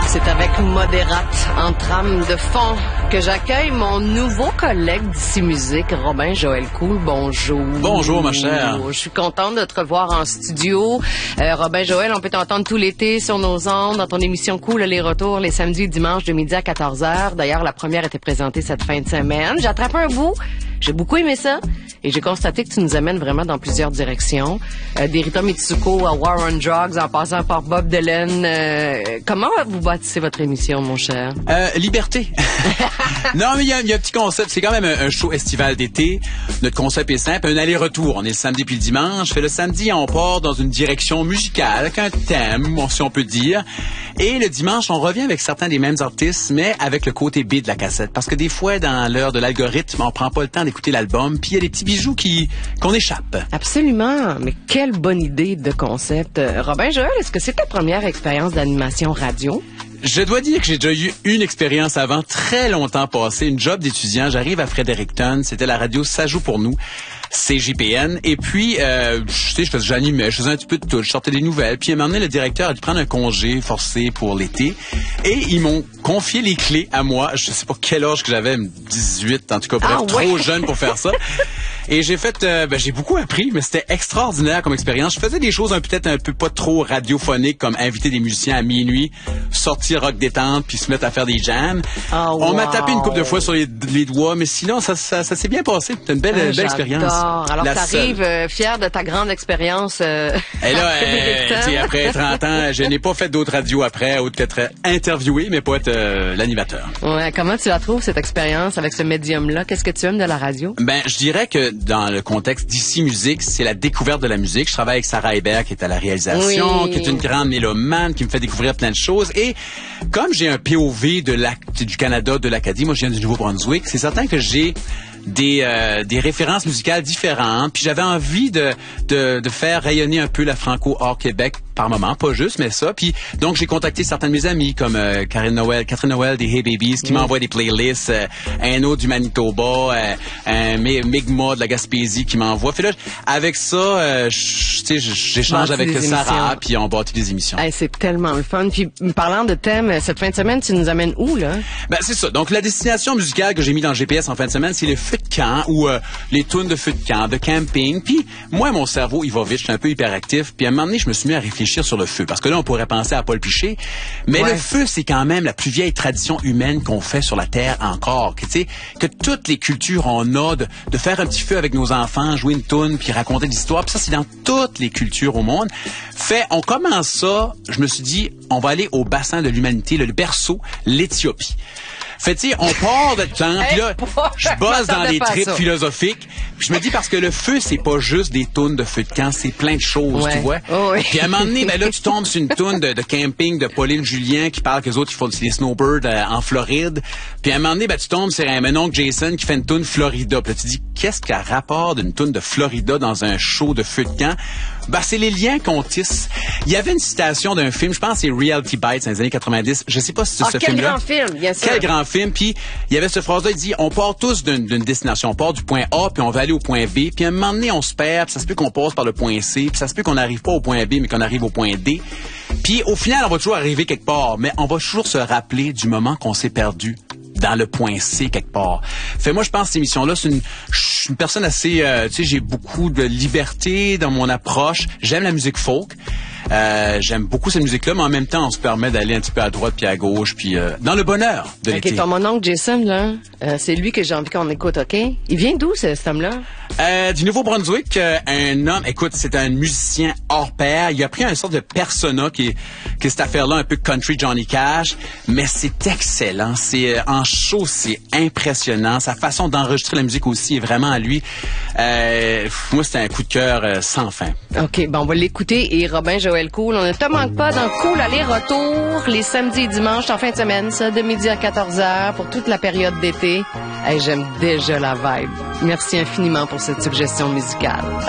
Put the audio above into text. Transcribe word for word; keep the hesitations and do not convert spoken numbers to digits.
C'est avec Modérate en trame de fond que j'accueille mon nouveau collègue d'ici musique, Robin Joël Cool. Bonjour. Bonjour, ma chère. Je suis contente de te revoir en studio. Euh, Robin Joël, on peut t'entendre tout l'été sur nos ondes, dans ton émission Cool, les retours, les samedis et dimanches de midi à quatorze heures. D'ailleurs, la première était présentée cette fin de semaine. J'attrape un bout. J'ai beaucoup aimé ça. Et j'ai constaté que tu nous amènes vraiment dans plusieurs directions. Euh, d'Erita Mitsuko à War on Drugs, en passant par Bob Dylan. Euh, comment vous bâtissez votre émission, mon cher? Euh, liberté. Non, mais il y, y a un petit concept. C'est quand même un, un show estival d'été. Notre concept est simple. Un aller-retour. On est le samedi puis le dimanche. Fait le samedi, on part dans une direction musicale, avec un thème, si on peut dire. Et le dimanche, on revient avec certains des mêmes artistes, mais avec le côté B de la cassette. Parce que des fois, dans l'heure de l'algorithme, on prend pas le temps d'écouter l'album, puis il y a des petits bijoux qui qu'on échappe. Absolument. Mais quelle bonne idée de concept. Euh, Robin Joël, est-ce que c'est ta première expérience d'animation radio? Je dois dire que j'ai déjà eu une expérience avant, très longtemps passé, une job d'étudiant. J'arrive à Fredericton, c'était la radio Ça joue pour nous, C J P N. Et puis, euh, je sais, je faisais, j'animais, je faisais un petit peu de tout, je sortais des nouvelles. Puis à un moment donné, le directeur a dû prendre un congé forcé pour l'été. Et ils m'ont confié les clés à moi. Je sais pas quel âge que j'avais, dix-huit, en tout cas, bref, ah, trop ouais. jeune pour faire ça. Et j'ai fait, euh, ben, j'ai beaucoup appris, mais c'était extraordinaire comme expérience. Je faisais des choses un, peut-être un peu pas trop radiophoniques, comme inviter des musiciens à minuit, sortir rock détente, puis se mettre à faire des jams. Oh, On wow. m'a tapé une couple de fois sur les, les doigts, mais sinon, ça, ça, ça s'est bien passé. C'était une belle, Ah, belle expérience. Alors, La t'arrives euh, fier de ta grande expérience. Euh, Et là, euh, après trente ans, je n'ai pas fait d'autres radios après, autre qu'être interviewé, mais pas être euh, l'animateur. Ouais, comment tu la trouves, cette expérience avec ce médium-là? Qu'est-ce que tu aimes de la radio? Ben, je dirais que dans le contexte d'ici musique, c'est la découverte de la musique. Je travaille avec Sarah Hébert, qui est à la réalisation, oui. qui est une grande mélomane, qui me fait découvrir plein de choses. Et comme j'ai un P O V de la, du Canada, de l'Acadie, moi je viens du Nouveau-Brunswick, c'est certain que j'ai des euh, des références musicales différentes. Puis j'avais envie de, de de faire rayonner un peu la franco hors Québec par moment, pas juste, mais ça. Puis donc j'ai contacté certains de mes amis comme euh, Karine Noël, Catherine Noël des Hey Babies qui mm. m'envoie des playlists, euh, un autre du Manitoba, euh, un Migma de la Gaspésie qui m'envoie. Fait là, avec ça, euh, tu sais, j'échange avec Sarah, puis on bâtit des émissions. Hey, c'est tellement le fun. Puis parlant de thème, cette fin de semaine, tu nous amènes où là? Ben c'est ça. Donc la destination musicale que j'ai mis dans le G P S en fin de semaine, c'est le feu de camp ou euh, les tunes de feu de camp, de camping. Puis moi, mon cerveau, il va vite, je suis un peu hyperactif. Puis à un moment donné, je me suis mis à réfléchir sur le feu. Parce que là, on pourrait penser à Paul Piché. Mais ouais. Le feu, c'est quand même la plus vieille tradition humaine qu'on fait sur la Terre encore. Que, tu sais, que toutes les cultures, on a de, de faire un petit feu avec nos enfants, jouer une toune, puis raconter des histoires. Puis ça, c'est dans toutes les cultures au monde. Fait, on commence ça, je me suis dit, on va aller au bassin de l'humanité, le berceau, l'Éthiopie. Fait, tu sais, on part de temps, puis là, je bosse dans des trips philosophiques. Puis je me dis, parce que le feu, c'est pas juste des tounes de feu de camp, c'est plein de choses, ouais. Tu vois. Oh oui. Puis à un moment donné, ben là, tu tombes sur une toune de, de camping de Pauline Julien qui parle que les autres, ils font des snowbirds euh, en Floride. Puis à un moment donné, ben tu tombes sur un oncle Jason qui fait une toune Florida. Puis là, tu dis, qu'est-ce qu'il y a rapport d'une toune de Florida dans un show de feu de camp? Ben, c'est les liens qu'on tisse. Il y avait une citation d'un film, je pense que c'est Reality Bites dans les années quatre-vingt-dix. Je sais pas si c'est ah, ce quel film-là. Grand film, bien sûr. Quel grand film. Puis il y avait cette phrase-là, il dit, on part tous d'une, d'une destination. On part du point A, puis on va aller au point B. Puis à un moment donné, on se perd, puis ça se peut qu'on passe par le point C, puis ça se peut qu'on n'arrive pas au point B, mais qu'on arrive au point D. Puis au final, on va toujours arriver quelque part, mais on va toujours se rappeler du moment qu'on s'est perdu dans le point C quelque part. Fait moi, je pense que cette émission-là, c'est une, je suis une personne assez, euh, tu sais, j'ai beaucoup de liberté dans mon approche. J'aime la musique folk. Euh, j'aime beaucoup cette musique-là, mais en même temps, on se permet d'aller un petit peu à droite puis à gauche, puis euh, dans le bonheur de l'été. OK, ton mon oncle Jason, là, euh, c'est lui que j'ai envie qu'on écoute, OK? Il vient d'où, ce, cet homme-là? Euh, du Nouveau-Brunswick, euh, un homme, écoute, c'est un musicien hors pair. Il a pris un sorte de persona qui est, qui est cette affaire-là, un peu country Johnny Cash, mais c'est excellent. C'est euh, en show, c'est impressionnant. Sa façon d'enregistrer la musique aussi est vraiment à lui. Euh, moi, c'était un coup de cœur euh, sans fin. OK, bon, on va l'écouter. Et Robin Joël Cool, on ne te manque pas dans Cool aller-retour les samedis et dimanches en fin de semaine, ça, de midi à quatorze heures pour toute la période d'été. Hey, j'aime déjà la vibe. Merci infiniment pour cette suggestion musicale.